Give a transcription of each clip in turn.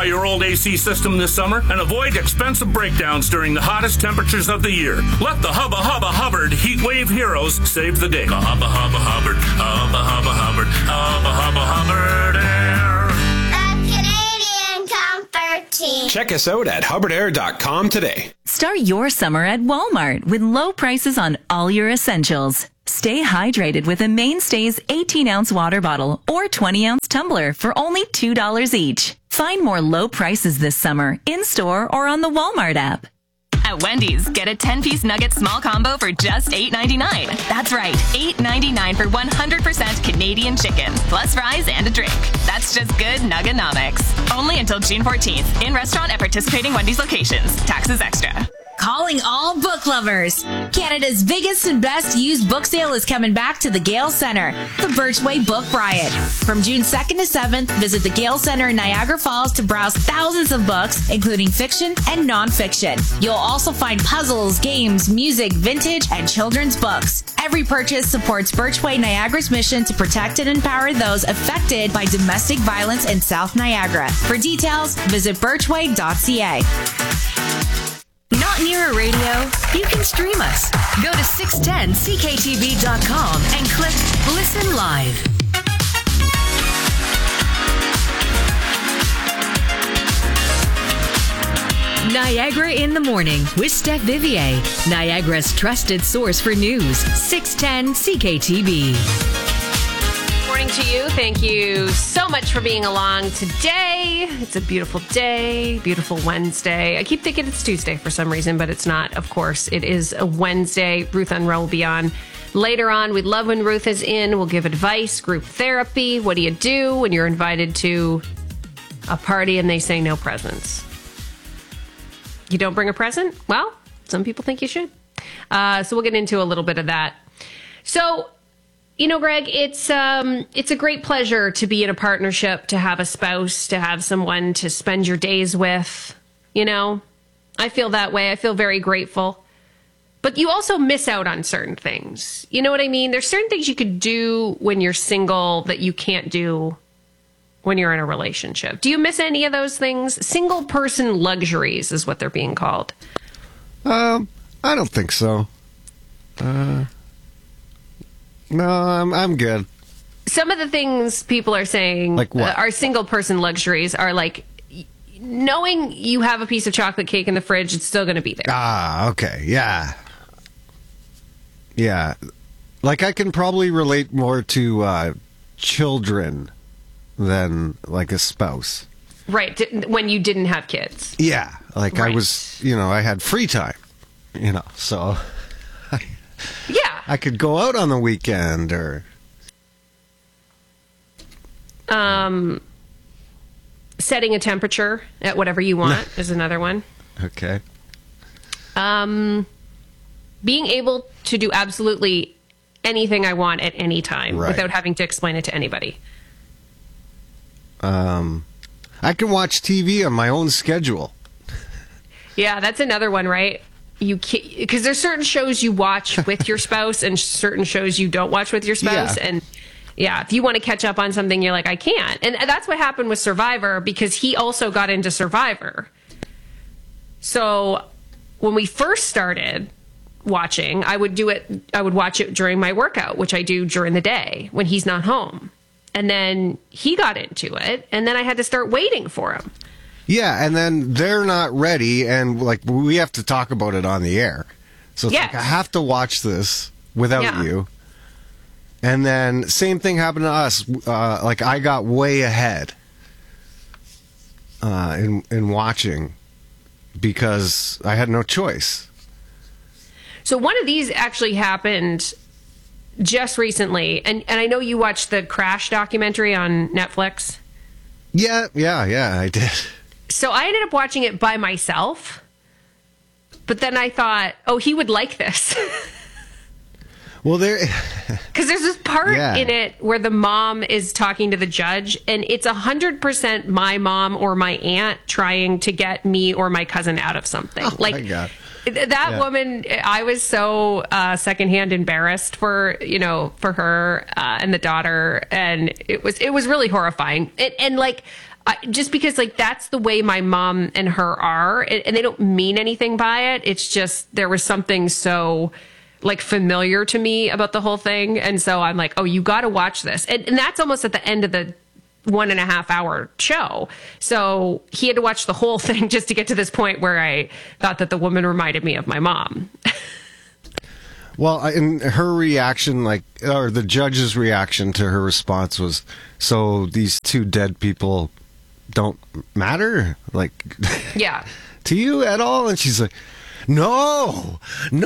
Modify your old AC system this summer and avoid expensive breakdowns during the hottest temperatures of the year. Let the Hubba Hubba Hubbard Heat Wave Heroes save the day. Hubba Hubba Hubbard, Hubba Hubba Hubbard, Hubba Hubba Hubbard Air. The Canadian Comfort Team. Check us out at hubbardair.com today. Start your summer at Walmart with low prices on all your essentials. Stay hydrated with a Mainstays 18-ounce water bottle or 20-ounce tumbler for only $2 each. Find more low prices this summer in-store or on the Walmart app. At Wendy's, get a 10-piece nugget small combo for just $8.99. That's right, $8.99 for 100% Canadian chicken, plus fries and a drink. That's just good Nuggenomics. Only until June 14th. In restaurant at participating Wendy's locations. Taxes extra. Calling all book lovers. Canada's biggest and best used book sale is coming back to the Gale Centre, the Birchway Book Riot. From June 2nd to 7th, visit the Gale Centre in Niagara Falls to browse thousands of books, including fiction and non-fiction. You'll also find puzzles, games, music, vintage, and children's books. Every purchase supports Birchway Niagara's mission to protect and empower those affected by domestic violence in South Niagara. For details, visit birchway.ca. Not near a radio? You can stream us. Go to 610ckTV.com and click Listen Live. Niagara in the Morning with Steph Vivier, Niagara's trusted source for news. 610 CKTV. Morning to you. Thank you so much for being along today. It's a beautiful day, beautiful Wednesday. I keep thinking it's Tuesday for some reason, but it's not. Of course, it is a Wednesday. Ruth Unruh will be on later on. We love when Ruth is in. We'll give advice, group therapy. What do you do when you're invited to a party and they say no presents? You don't bring a present? Well, some people think you should. So we'll get into a little bit of that. So, you know, Greg, it's a great pleasure to be in a partnership, to have a spouse, to have someone to spend your days with. You know, I feel that way. I feel very grateful. But you also miss out on certain things. You know what I mean? There's certain things you could do when you're single that you can't do when you're in a relationship. Do you miss any of those things? Single person luxuries is what they're being called. I don't think so. No, I'm good. Some of the things people are saying like what? Are single person luxuries are like knowing you have a piece of chocolate cake in the fridge, it's still going to be there. Ah, okay. Yeah. Yeah. Like I can probably relate more to children than like a spouse. Right. When you didn't have kids. Yeah. Like right. I was, I had free time, so yeah. I could go out on the weekend or setting a temperature at whatever you want is another one. Okay. Being able to do absolutely anything I want at any time without having to explain it to anybody. I can watch TV on my own schedule. Yeah, that's another one, right? You can't, because there's certain shows you watch with your spouse and certain shows you don't watch with your spouse. Yeah. And yeah, if you want to catch up on something, you're like, I can't. And that's what happened with Survivor, because he also got into Survivor. So when we first started watching, I would watch it during my workout, which I do during the day when he's not home. And then he got into it, and then I had to start waiting for him. Yeah, and then they're not ready, and like we have to talk about it on the air. So it's like I have to watch this without you. And then same thing happened to us. Like I got way ahead in watching because I had no choice. So one of these actually happened just recently, and I know you watched the Crash documentary on Netflix. Yeah, I did. So I ended up watching it by myself, but then I thought, oh, he would like this. Well, because there's this part in it where the mom is talking to the judge, and it's 100% my mom or my aunt trying to get me or my cousin out of something. Oh, my God. That woman, I was so secondhand embarrassed for her and the daughter, and it was really horrifying. And like, just because like that's the way my mom and her are, and they don't mean anything by it. It's just there was something so like familiar to me about the whole thing. And so I'm like, oh, you got to watch this. And that's almost at the end of the 1.5 hour show. So he had to watch the whole thing just to get to this point where I thought that the woman reminded me of my mom. Well, and her reaction, or the judge's reaction to her response was, so these two dead people don't matter? Like, yeah. to you at all? And she's like, no.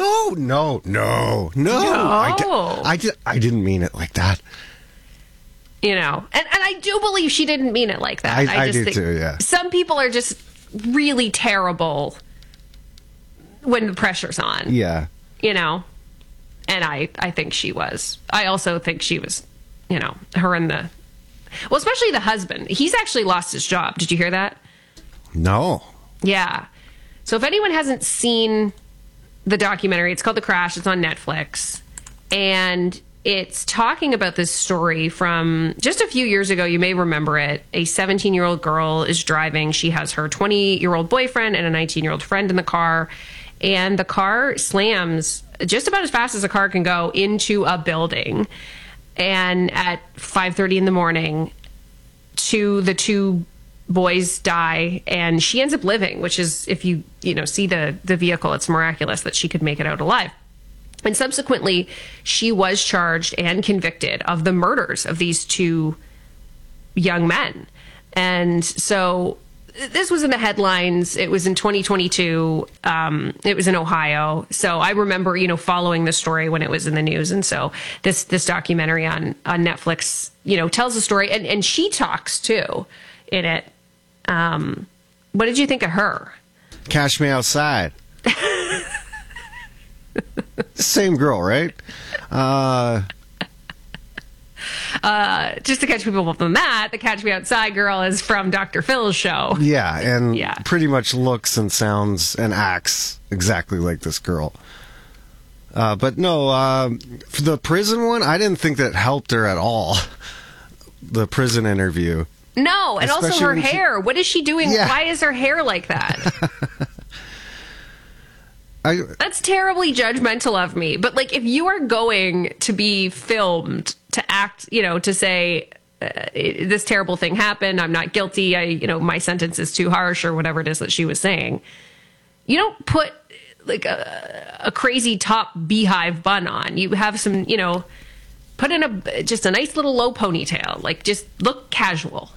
I didn't mean it like that. You know, and I do believe she didn't mean it like that. I just do think too, yeah. Some people are just really terrible when the pressure's on. Yeah. You know, and I think she was. I also think she was, you know, her and well, especially the husband. He's actually lost his job. Did you hear that? No. Yeah. So if anyone hasn't seen the documentary, it's called The Crash. It's on Netflix. And it's talking about this story from just a few years ago. You may remember it. A 17-year-old girl is driving. She has her 20-year-old boyfriend and a 19-year-old friend in the car. And the car slams just about as fast as a car can go into a building. And at 5:30 in the morning, the two boys die, and she ends up living, which is, if you see the vehicle, it's miraculous that she could make it out alive. And subsequently, she was charged and convicted of the murders of these two young men. And so this was in the headlines. It was in 2022. It was in Ohio. So I remember, following the story when it was in the news. And so this documentary on Netflix, tells the story, and she talks too in it. What did you think of her? Cash Me Outside. Same girl, right? Just to catch people up on that, the Catch Me Outside girl is from Dr. Phil's show. Yeah, and pretty much looks and sounds and acts exactly like this girl. But no, for the prison one, I didn't think that helped her at all. The prison interview. No, and especially also her hair. What is she doing? Yeah. Why is her hair like that? That's terribly judgmental of me. But like, if you are going to be filmed to act, to say this terrible thing happened, I'm not guilty, my sentence is too harsh, or whatever it is that she was saying, you don't put like a crazy top beehive bun on. You have some, put in just a nice little low ponytail, like just look casual,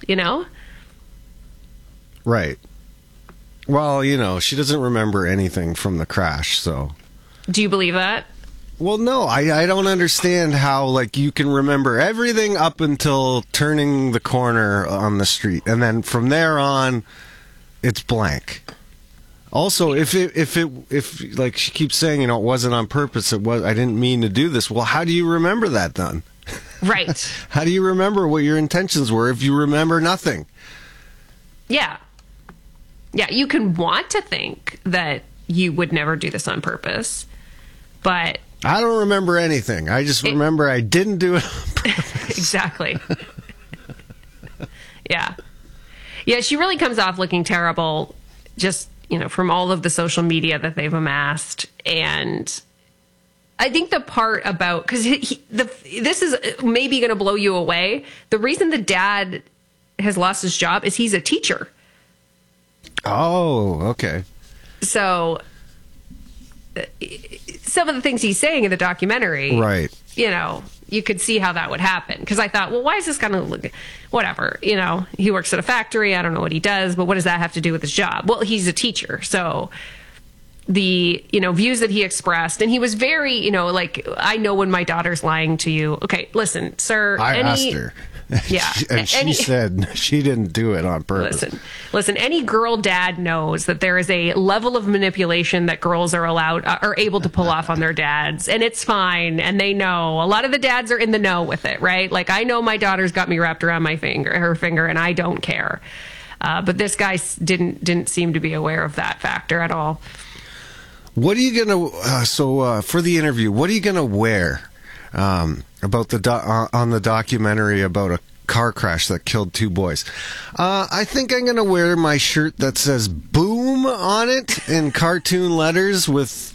Right. Well, she doesn't remember anything from the crash, so. Do you believe that? Well, no, I don't understand how, you can remember everything up until turning the corner on the street, and then from there on, it's blank. Also, if she keeps saying, it wasn't on purpose, I didn't mean to do this. Well, how do you remember that then? Right. How do you remember what your intentions were if you remember nothing? Yeah. Yeah, you can want to think that you would never do this on purpose, but... I don't remember anything. I just remember I didn't do it on purpose. Exactly. Yeah. Yeah, she really comes off looking terrible, just, from all of the social media that they've amassed. And I think the part about... Because this is maybe going to blow you away. The reason the dad has lost his job is he's a teacher. Oh, okay. So some of the things he's saying in the documentary, right? You could see how that would happen. Because I thought, well, why is this going to look, whatever? He works at a factory. I don't know what he does, but what does that have to do with his job? Well, he's a teacher. So the, views that he expressed, and he was very, I know when my daughter's lying to you. Okay, listen, sir. I asked her. Yeah. And she said she didn't do it on purpose. Listen, any girl dad knows that there is a level of manipulation that girls are able to pull off on their dads, and it's fine. And they know. A lot of the dads are in the know with it, right? Like, I know my daughter's got me wrapped around her finger, and I don't care. But this guy didn't seem to be aware of that factor at all. What are you gonna? For the interview, what are you gonna wear? About on the documentary about a car crash that killed 2 boys. I think I'm going to wear my shirt that says "Boom" on it in cartoon letters with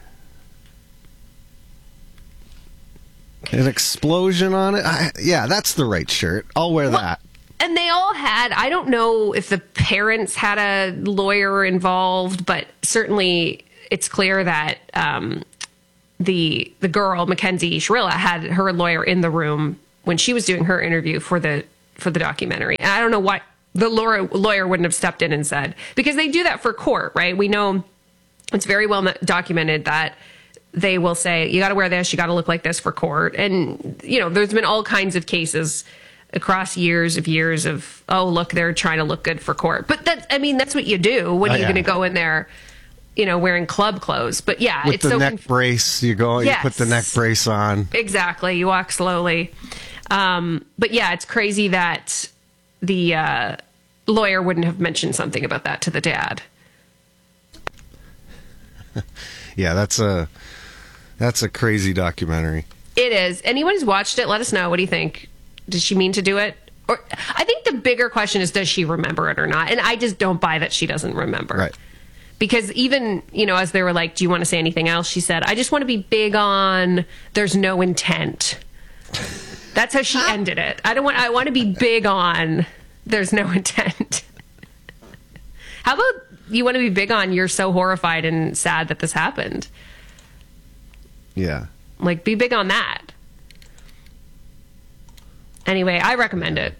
an explosion on it. Yeah, that's the right shirt. I'll wear that. And they all had, I don't know if the parents had a lawyer involved, but certainly it's clear that the girl, Mackenzie Shirilla, had her lawyer in the room when she was doing her interview for the documentary. And I don't know why the lawyer wouldn't have stepped in and said, because they do that for court, right? We know it's very well documented that they will say, you got to wear this, you got to look like this for court. And, there's been all kinds of cases across years of, oh, look, they're trying to look good for court. But that's what you do when you're going to go in there, wearing club clothes. But yeah, with the neck brace, you put the neck brace on. Exactly. You walk slowly. But yeah, it's crazy that the lawyer wouldn't have mentioned something about that to the dad. Yeah, that's a crazy documentary. It is. Anyone who's watched it, let us know. What do you think? Did she mean to do it? Or I think the bigger question is, does she remember it or not? And I just don't buy that she doesn't remember. Right. Because even, as they were like, do you want to say anything else? She said, I just want to be big on there's no intent. That's how she ended it. I want to be big on there's no intent. How about you want to be big on you're so horrified and sad that this happened? Yeah. Like, be big on that. Anyway, I recommend it.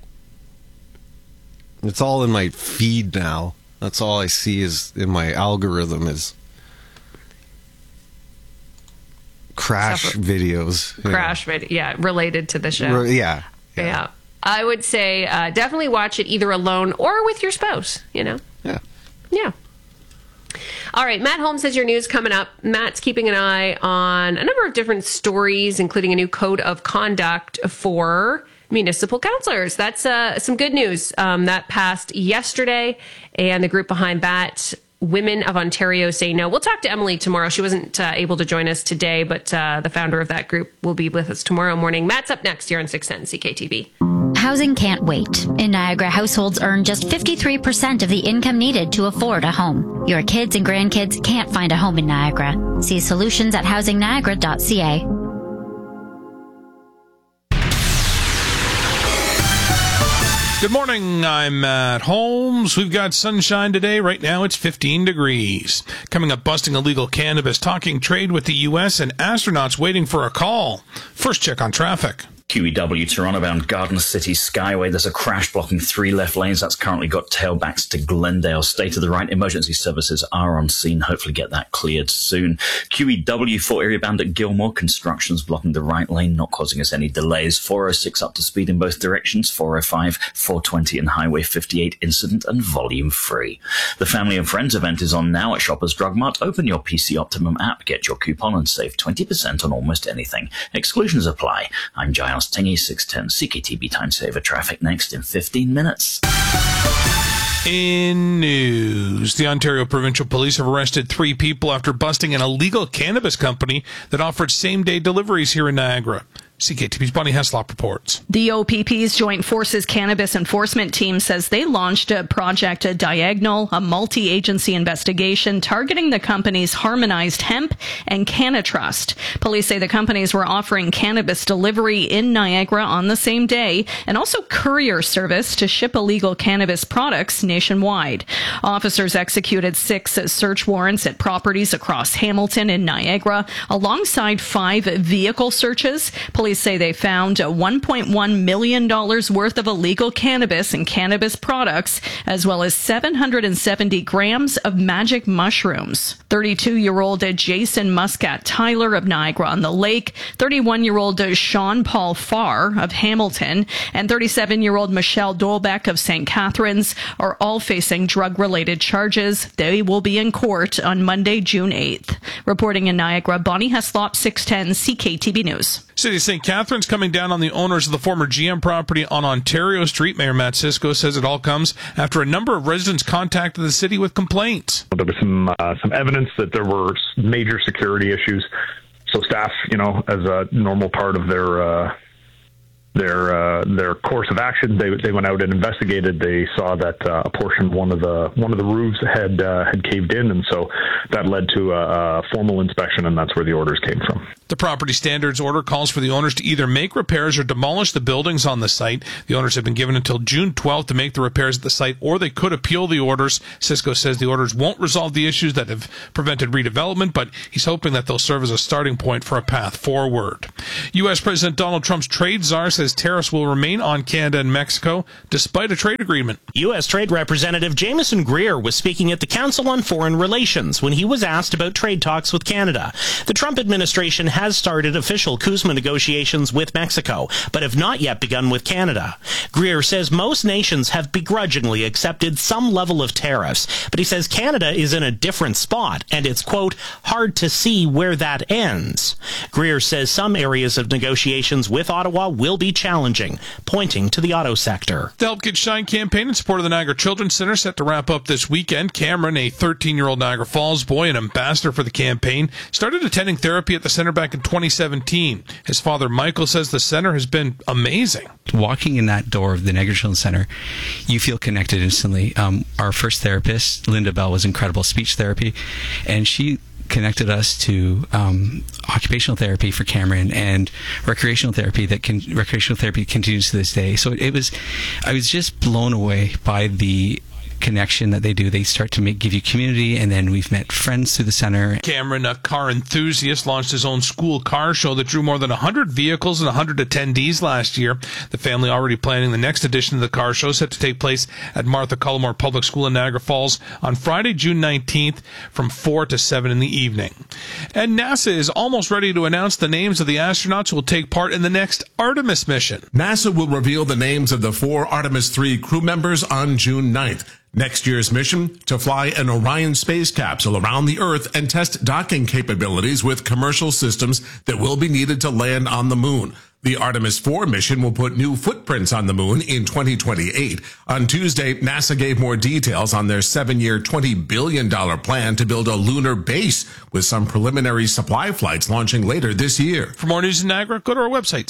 It's all in my feed now. That's all I see is in my algorithm is crash videos. Crash video, yeah, related to the show. Yeah. I would say definitely watch it either alone or with your spouse, Yeah. Yeah. All right, Matt Holmes has your news coming up. Matt's keeping an eye on a number of different stories, including a new code of conduct for municipal councilors. That's some good news. That passed yesterday, and the group behind that, Women of Ontario Say No. We'll talk to Emily tomorrow. She wasn't able to join us today, but the founder of that group will be with us tomorrow morning. Matt's up next here on 610 CKTV. Housing can't wait. In Niagara, households earn just 53% of the income needed to afford a home. Your kids and grandkids can't find a home in Niagara. See solutions at housingniagara.ca. Good morning, I'm Matt Holmes. We've got sunshine today. Right now it's 15 degrees. Coming up, busting illegal cannabis, talking trade with the U.S., and astronauts waiting for a call. First check on traffic. QEW Toronto-bound Garden City Skyway. There's a crash blocking 3 left lanes. That's currently got tailbacks to Glendale. Stay to the right. Emergency services are on scene. Hopefully get that cleared soon. QEW 4 area bound at Gilmore. Construction's blocking the right lane, not causing us any delays. 406 up to speed in both directions. 405, 420 and Highway 58 incident and volume free. The Family and Friends event is on now at Shoppers Drug Mart. Open your PC Optimum app, get your coupon and save 20% on almost anything. Exclusions apply. I'm Giles Tingy, 610 CKTB Time Saver. Traffic next in 15 minutes. In news, the Ontario Provincial Police have arrested 3 people after busting an illegal cannabis company that offered same-day deliveries here in Niagara. CKTV's Bonnie Heslop reports. The OPP's Joint Forces Cannabis Enforcement Team says they launched a Project Diagonal, a multi-agency investigation targeting the company's Harmonized Hemp and CannaTrust. Police say the companies were offering cannabis delivery in Niagara on the same day and also courier service to ship illegal cannabis products nationwide. Officers executed 6 search warrants at properties across Hamilton and Niagara, alongside 5 vehicle searches. Police say they found $1.1 million worth of illegal cannabis and cannabis products, as well as 770 grams of magic mushrooms. 32-year-old Jason Muscat Tyler of Niagara-on-the-Lake, 31-year-old Sean Paul Farr of Hamilton, and 37-year-old Michelle Dolbeck of St. Catharines are all facing drug-related charges. They will be in court on Monday, June 8th. Reporting in Niagara, Bonnie Heslop, 610 CKTB News. City of St. Catharines coming down on the owners of the former GM property on Ontario Street. Mayor Matt Cisco says it all comes after a number of residents contacted the city with complaints. There was some evidence that there were major security issues. So staff, as a normal part of their their course of action. They went out and investigated. They saw that a portion, one of the roofs had caved in, and so that led to a formal inspection, and that's where the orders came from. The property standards order calls for the owners to either make repairs or demolish the buildings on the site. The owners have been given until June 12th to make the repairs at the site, or they could appeal the orders. Cisco says the orders won't resolve the issues that have prevented redevelopment, but he's hoping that they'll serve as a starting point for a path forward. U.S. President Donald Trump's trade czar says tariffs will remain on Canada and Mexico despite a trade agreement. U.S. Trade Representative Jameson Greer was speaking at the Council on Foreign Relations when he was asked about trade talks with Canada. The Trump administration has started official CUSMA negotiations with Mexico, but have not yet begun with Canada. Greer says most nations have begrudgingly accepted some level of tariffs, but he says Canada is in a different spot, and it's, quote, hard to see where that ends. Greer says some areas of negotiations with Ottawa will be challenging, pointing to the auto sector. The Help Kids Shine campaign in support of the Niagara Children's Center set to wrap up this weekend. Cameron, a 13-year-old Niagara Falls boy and ambassador for the campaign, started attending therapy at the center back in 2017. His father, Michael, says the center has been amazing. Walking in that door of the Niagara Children's Center, you feel connected instantly. Our first therapist, Linda Bell, was incredible, speech therapy, and she connected us to occupational therapy for Cameron and recreational therapy continues to this day. So I was just blown away by the connection that they do. They start to give you community, and then we've met friends through the center. Cameron, a car enthusiast, launched his own school car show that drew more than 100 vehicles and 100 attendees last year. The family already planning the next edition of the car show, set to take place at Martha Cullimore Public School in Niagara Falls on Friday, June 19th from 4 to 7 in the evening. And NASA is almost ready to announce the names of the astronauts who will take part in the next Artemis mission. NASA will reveal the names of the 4 Artemis 3 crew members on June 9th. Next year's mission, to fly an Orion space capsule around the Earth and test docking capabilities with commercial systems that will be needed to land on the moon. The Artemis 4 mission will put new footprints on the moon in 2028. On Tuesday, NASA gave more details on their 7-year, $20 billion plan to build a lunar base, with some preliminary supply flights launching later this year. For more news in Niagara, go to our website,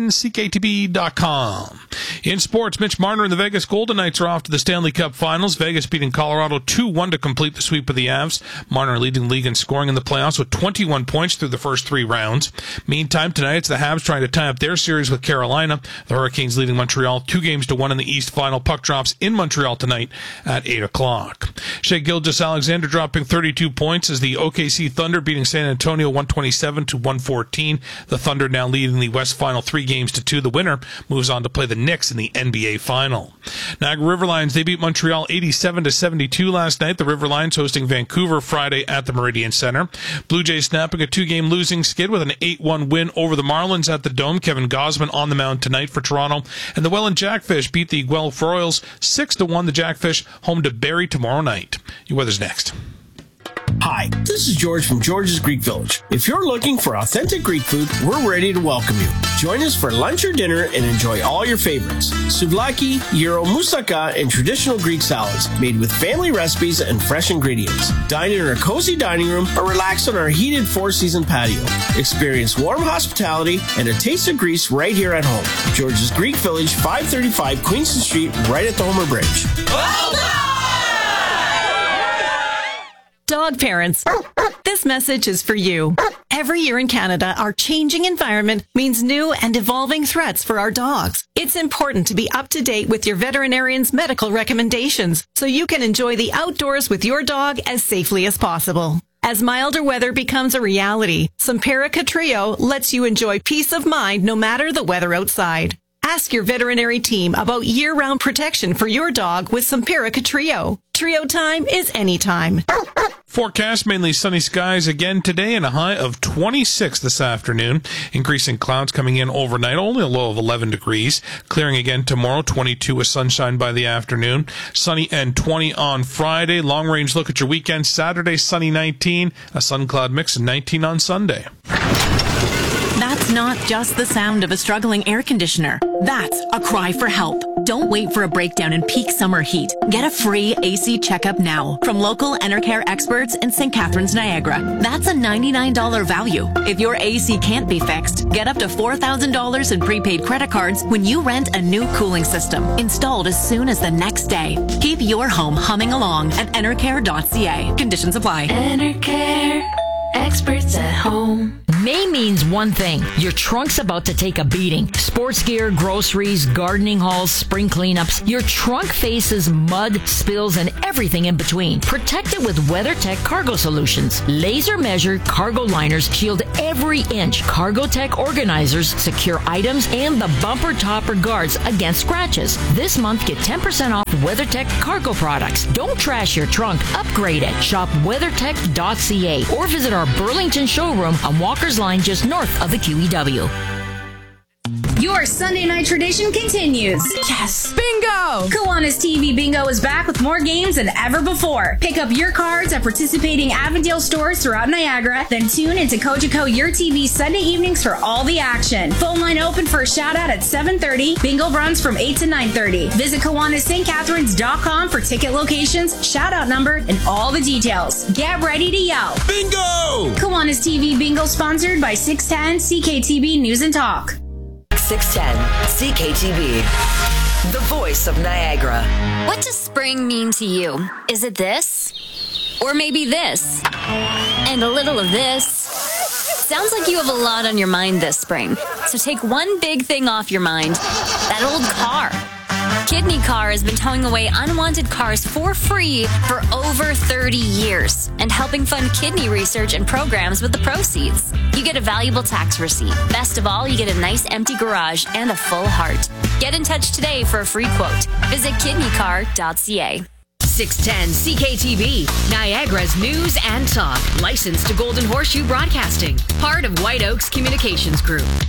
610ckatb.com. In sports, Mitch Marner and the Vegas Golden Knights are off to the Stanley Cup Finals. Vegas beating Colorado 2-1 to complete the sweep of the Avs. Marner leading the league in scoring in the playoffs with 21 points through the first 3 rounds. Meantime, tonight it's the Habs trying to tie up their series with Carolina. The Hurricanes leading Montreal 2-1 in the East Final. Puck drops in Montreal tonight at 8 o'clock. Shea Gilgeous-Alexander dropping 32 points as the OKC Thunder beating San Antonio 127-114. The Thunder now leading the West Final 3-2. The winner moves on to play the Knicks in the NBA Final. Niagara Riverlions, they beat Montreal 87-72 last night. The Riverlions hosting Vancouver Friday at the Meridian Center. Blue Jays snapping a 2-game losing skid with an 8-1 win over the Marlins at the Dome. Kevin Gausman on the mound tonight for Toronto. And the Welland Jackfish beat the Guelph Royals 6-1. The Jackfish home to Barrie tomorrow night. Your weather's next. Hi, this is George from George's Greek Village. If you're looking for authentic Greek food, we're ready to welcome you. Join us for lunch or dinner and enjoy all your favorites. Souvlaki, gyro, moussaka, and traditional Greek salads made with family recipes and fresh ingredients. Dine in our cozy dining room or relax on our heated 4-season patio. Experience warm hospitality and a taste of Greece right here at home. George's Greek Village, 535 Queenston Street, right at the Homer Bridge. Well done! Dog parents, this message is for you. Every year in Canada, our changing environment means new and evolving threats for our dogs. It's important to be up to date with your veterinarian's medical recommendations so you can enjoy the outdoors with your dog as safely as possible. As milder weather becomes a reality, Simparica Trio lets you enjoy peace of mind no matter the weather outside. Ask your veterinary team about year-round protection for your dog with Simparica Trio. Trio time is anytime. Forecast, mainly sunny skies again today and a high of 26 this afternoon. Increasing clouds coming in overnight, only a low of 11 degrees. Clearing again tomorrow, 22 with sunshine by the afternoon. Sunny and 20 on Friday. Long range look at your weekend. Saturday, sunny 19. A sun cloud mix and 19 on Sunday. That's not just the sound of a struggling air conditioner. That's a cry for help. Don't wait for a breakdown in peak summer heat. Get a free AC checkup now from local Enercare experts in St. Catharines, Niagara. That's a $99 value. If your AC can't be fixed, get up to $4,000 in prepaid credit cards when you rent a new cooling system, installed as soon as the next day. Keep your home humming along at enercare.ca. Conditions apply. Enercare. Experts at home. May means one thing. Your trunk's about to take a beating. Sports gear, groceries, gardening hauls, spring cleanups. Your trunk faces mud, spills, and everything in between. Protect it with WeatherTech Cargo Solutions. Laser measured cargo liners shield every inch. CargoTech organizers secure items and the bumper topper guards against scratches. This month, get 10% off WeatherTech cargo products. Don't trash your trunk. Upgrade it. Shop weathertech.ca or visit our Burlington showroom on Walker's Line just north of the QEW. Your Sunday night tradition continues. Yes! Bingo! Kiwanis TV Bingo is back with more games than ever before. Pick up your cards at participating Avondale stores throughout Niagara, then tune into Cogeco Your TV Sunday evenings for all the action. Phone line open for a shout out at 7:30. Bingo runs from 8 to 9:30. Visit KiwanisSt.Catharines.com for ticket locations, shout out number, and all the details. Get ready to yell. Bingo! Kiwanis TV Bingo sponsored by 610 CKTB News and Talk. 610 CKTB, the voice of Niagara. What does spring mean to you? Is it this? Or maybe this? And a little of this? Sounds like you have a lot on your mind this spring. So take one big thing off your mind. That old car. Kidney Car has been towing away unwanted cars for free for over 30 years and helping fund kidney research and programs with the proceeds. You get a valuable tax receipt. Best of all, you get a nice empty garage and a full heart. Get in touch today for a free quote. Visit kidneycar.ca. 610 CKTB, Niagara's news and talk. Licensed to Golden Horseshoe Broadcasting. Part of White Oaks Communications Group.